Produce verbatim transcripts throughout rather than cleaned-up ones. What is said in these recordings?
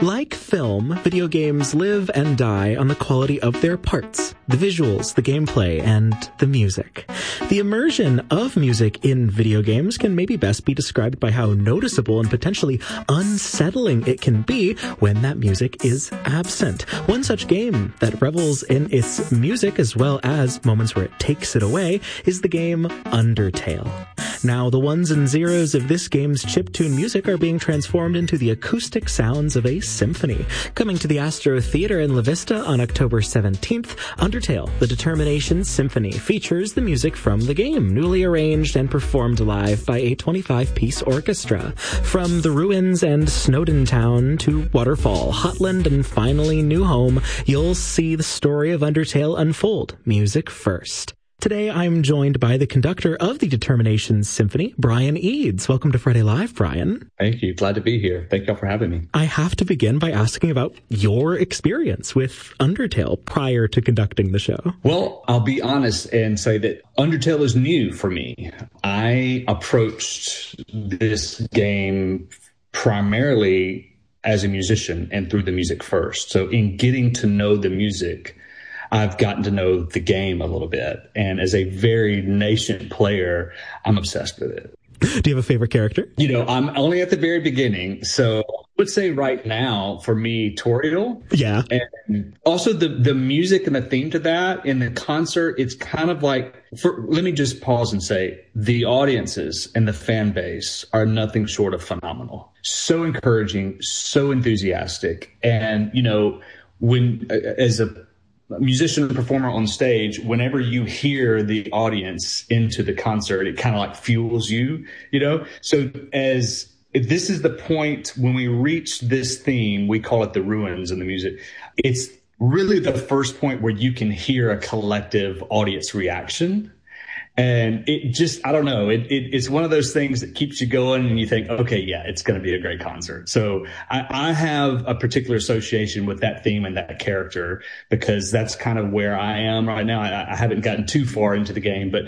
Like film, video games live and die on the quality of their parts, the visuals, the gameplay, and the music. The immersion of music in video games can maybe best be described by how noticeable and potentially unsettling it can be when that music is absent. One such game that revels in its music as well as moments where it takes it away is the game Undertale. Now, the ones and zeros of this game's chiptune music are being transformed into the acoustic sounds of a symphony. Coming to the Astro Theater in La Vista on October seventeenth, Undertale, The Determination Symphony, features the music from the game, newly arranged and performed live by a twenty-five piece orchestra. From the ruins and Snowdon Town to Waterfall, Hotland, and finally New Home, you'll see the story of Undertale unfold, music first. Today, I'm joined by the conductor of the Determination Symphony, Brian Eads. Welcome to Friday Live, Brian. Thank you. Glad to be here. Thank y'all for having me. I have to begin by asking about your experience with Undertale prior to conducting the show. Well, I'll be honest and say that Undertale is new for me. I approached this game primarily as a musician and through the music first. So in getting to know the music, I've gotten to know the game a little bit. And as a very nascent player, I'm obsessed with it. Do you have a favorite character? You know, I'm only at the very beginning. So I would say right now, for me, Toriel. Yeah. And also the, the music and the theme to that in the concert, it's kind of like, for, let me just pause and say, the audiences and the fan base are nothing short of phenomenal. So encouraging, so enthusiastic. And, you know, when, as a musician and performer on stage, whenever you hear the audience into the concert, it kind of like fuels you, you know? So as if this is the point when we reach this theme, we call it the ruins in the music. It's really the first point where you can hear a collective audience reaction. And it just, I don't know, it, it it's one of those things that keeps you going and you think, okay, yeah, it's going to be a great concert. So I, I have a particular association with that theme and that character because that's kind of where I am right now. I, I haven't gotten too far into the game, but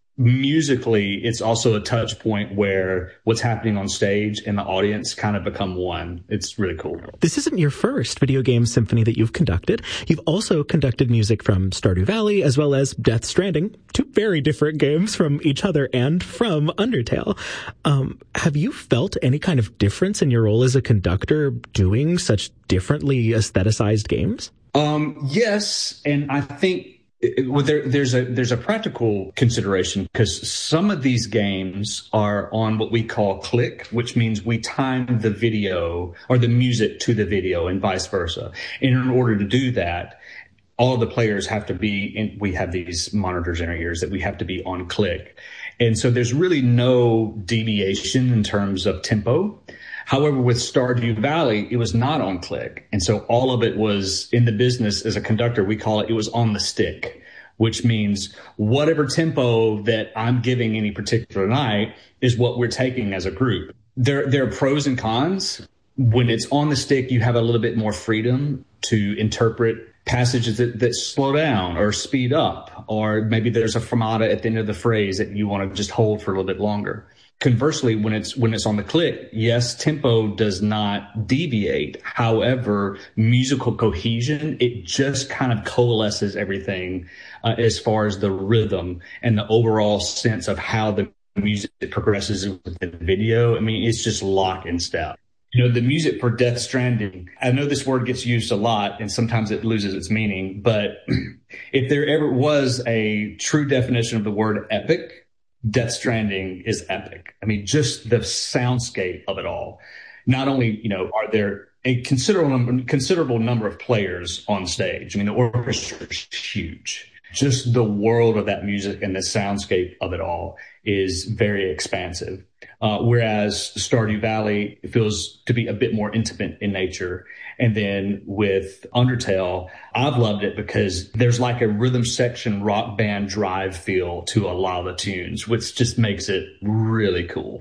musically, it's also a touch point where what's happening on stage and the audience kind of become one. It's really cool. This isn't your first video game symphony that you've conducted. You've also conducted music from Stardew Valley as well as Death Stranding, two very different games from each other and from Undertale. Um, have you felt any kind of difference in your role as a conductor doing such differently aestheticized games? Um, yes, and I think It, well, there, there's a there's a practical consideration because some of these games are on what we call click, which means we time the video or the music to the video and vice versa. And in order to do that, all of the players have to be in, we have these monitors in our ears that we have to be on click. And so there's really no deviation in terms of tempo. However, with Stardew Valley, it was not on click. And so all of it was in the business as a conductor, we call it, it was on the stick, which means whatever tempo that I'm giving any particular night is what we're taking as a group. There, there are pros and cons. When it's on the stick, you have a little bit more freedom to interpret passages that, that slow down or speed up, or maybe there's a fermata at the end of the phrase that you want to just hold for a little bit longer. Conversely, when it's when it's on the click, yes, tempo does not deviate. However, musical cohesion, it just kind of coalesces everything uh, as far as the rhythm and the overall sense of how the music progresses with the video. I mean, it's just lock and step. You know, the music for Death Stranding, I know this word gets used a lot and sometimes it loses its meaning, but if there ever was a true definition of the word epic, Death Stranding is epic. I mean, just the soundscape of it all. Not only, you know, are there a considerable considerable number of players on stage. I mean, the orchestra is huge. Just the world of that music and the soundscape of it all is very expansive. Uh, whereas Stardew Valley feels to be a bit more intimate in nature. And then with Undertale, I've loved it because there's like a rhythm section rock band drive feel to a lot of the tunes, which just makes it really cool.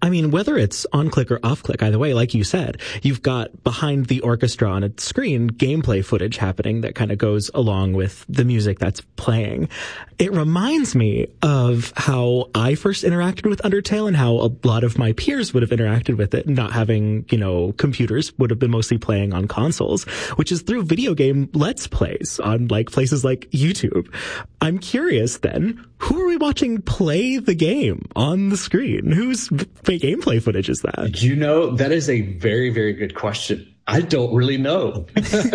I mean, whether it's on click or off click, either way, like you said, you've got behind the orchestra on a screen gameplay footage happening that kind of goes along with the music that's playing. It reminds me of how I first interacted with Undertale and how a lot of my peers would have interacted with it, not having, you know, computers, would have been mostly playing on consoles, which is through video game Let's Plays on like places like YouTube. I'm curious then, who are we watching play the game on the screen? Whose gameplay footage is that? You know, that is a very, very good question. I don't really know.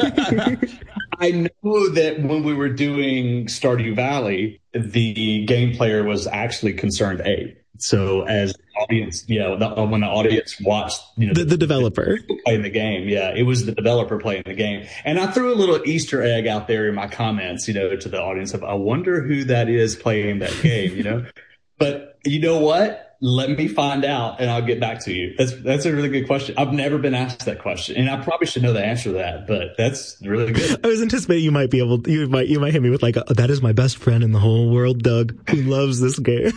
I know that when we were doing Stardew Valley, the game player was actually Concerned Ape. So as audience, you know, the, when the audience watched, you know, the, the developer playing the game, yeah, it was the developer playing the game. And I threw a little Easter egg out there in my comments, you know, to the audience of, I wonder who that is playing that game, you know. But you know what? Let me find out and I'll get back to you. That's that's a really good question. I've never been asked that question, and I probably should know the answer to that, but that's really good. I was anticipating you might be able to, you might you might hit me with like, a, that is my best friend in the whole world, Doug, who loves this game.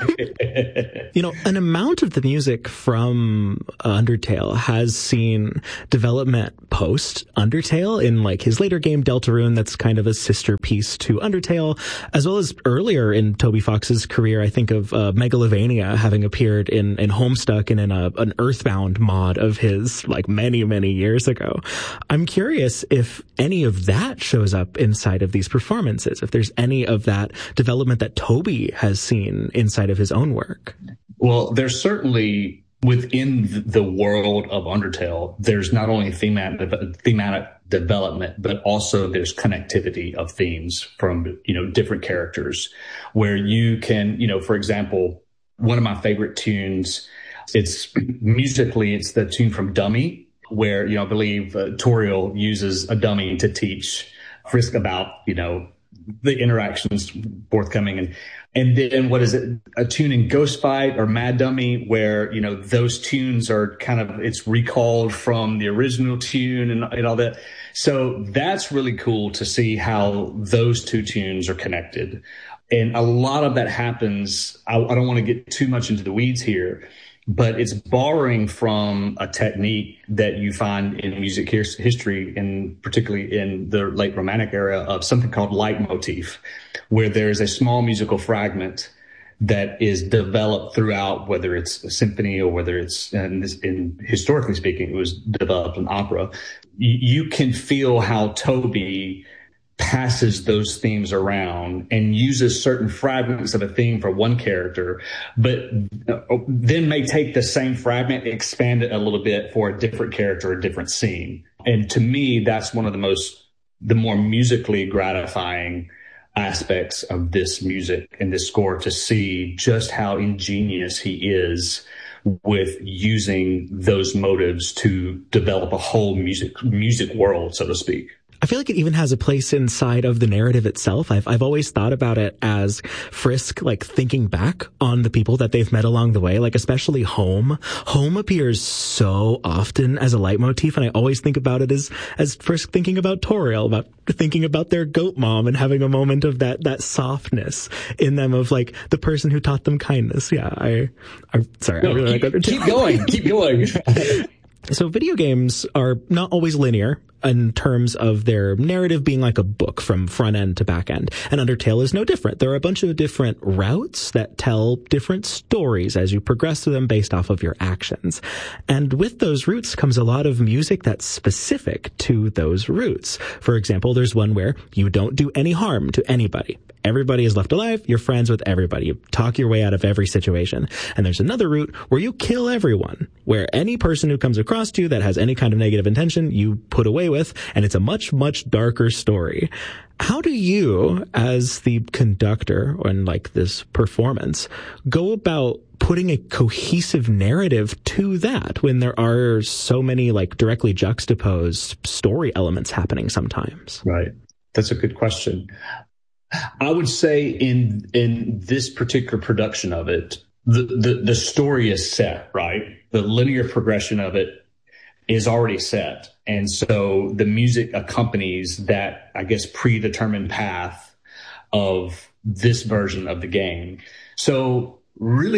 You know, an amount of the music from Undertale has seen development post Undertale in like his later game Deltarune, that's kind of a sister piece to Undertale, as well as earlier in Toby Fox's career, I think of uh, Megalovania having appeared in, in Homestuck and in a, an Earthbound mod of his like many, many years ago. I'm curious if any of that shows up inside of these performances, if there's any of that development that Toby has seen inside of his own work. Well, there's certainly within the world of Undertale, there's not only thematic, thematic development, but also there's connectivity of themes from, you know, different characters where you can, you know, for example, one of my favorite tunes, it's musically, it's the tune from Dummy, where, you know, I believe uh, Toriel uses a dummy to teach Frisk about, you know, the interactions forthcoming. And, and then what is it? A tune in Ghost Fight or Mad Dummy, where, you know, those tunes are kind of, it's recalled from the original tune and, and all that. So that's really cool to see how those two tunes are connected. And a lot of that happens, I, I don't want to get too much into the weeds here, but it's borrowing from a technique that you find in music history, and particularly in the late Romantic era, of something called leitmotif, where there's a small musical fragment that is developed throughout, whether it's a symphony or whether it's, and this, in historically speaking, it was developed in opera. You, you can feel how Toby passes those themes around and uses certain fragments of a theme for one character, but then may take the same fragment, expand it a little bit for a different character, a different scene. And to me, that's one of the most, the more musically gratifying aspects of this music and this score, to see just how ingenious he is with using those motives to develop a whole music, music world, so to speak. I feel like it even has a place inside of the narrative itself. I've, I've always thought about it as Frisk, like thinking back on the people that they've met along the way, like especially Home. Home appears so often as a leitmotif, and I always think about it as, as Frisk thinking about Toriel, about thinking about their goat mom and having a moment of that, that softness in them of like the person who taught them kindness. Yeah, I, I sorry, no, I really keep, like Undertale. Keep going, keep going. So video games are not always linear in terms of their narrative being like a book from front end to back end. And Undertale is no different. There are a bunch of different routes that tell different stories as you progress through them based off of your actions. And with those routes comes a lot of music that's specific to those routes. For example, there's one where you don't do any harm to anybody. Everybody is left alive. You're friends with everybody. You talk your way out of every situation. And there's another route where you kill everyone, where any person who comes across you that has any kind of negative intention, you put away with, and it's a much, much darker story. How do you, as the conductor on like this performance, go about putting a cohesive narrative to that when there are so many like directly juxtaposed story elements happening sometimes? Right. That's a good question. I would say in in this particular production of it, the, the, the story is set, right? The linear progression of it is already set. And so the music accompanies that, I guess, predetermined path of this version of the game. So really,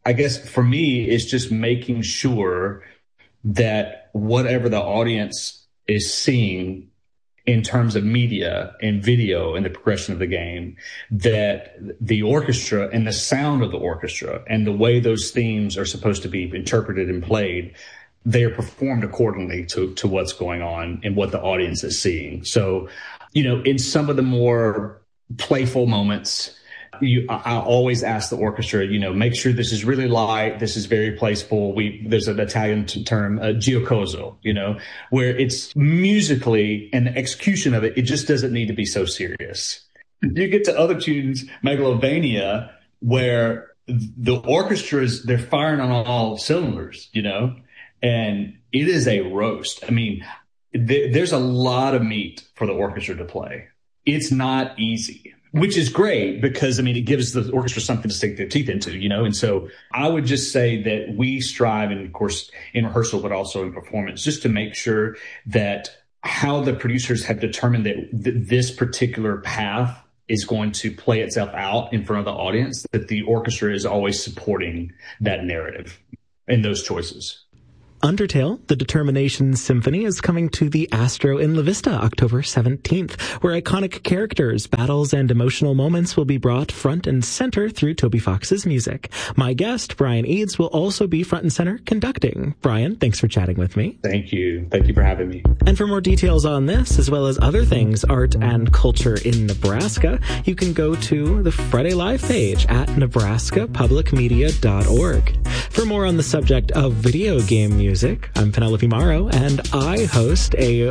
I guess for me, it's just making sure that whatever the audience is seeing in terms of media and video and the progression of the game, that the orchestra and the sound of the orchestra and the way those themes are supposed to be interpreted and played, they are performed accordingly to, to what's going on and what the audience is seeing. So, you know, in some of the more playful moments, You, I always ask the orchestra, you know, make sure this is really light. This is very playful. We, there's an Italian t- term, uh, giocoso, you know, where it's musically and the execution of it, it just doesn't need to be so serious. You get to other tunes, Megalovania, where the orchestras, they're firing on all cylinders, you know, and it is a roast. I mean, th- there's a lot of meat for the orchestra to play. It's not easy. Which is great because, I mean, it gives the orchestra something to sink their teeth into, you know? And so I would just say that we strive, and of course, in rehearsal, but also in performance, just to make sure that how the producers have determined that th- this particular path is going to play itself out in front of the audience, that the orchestra is always supporting that narrative and those choices. Undertale, the Determination Symphony, is coming to the Astro in La Vista October seventeenth, where iconic characters, battles, and emotional moments will be brought front and center through Toby Fox's music. My guest, Brian Eads, will also be front and center conducting. Brian, thanks for chatting with me. Thank you. Thank you for having me. And for more details on this, as well as other things, art and culture in Nebraska, you can go to the Friday Live page at nebraska public media dot org. For more on the subject of video game music, Music. I'm Penelope Morrow, and I host a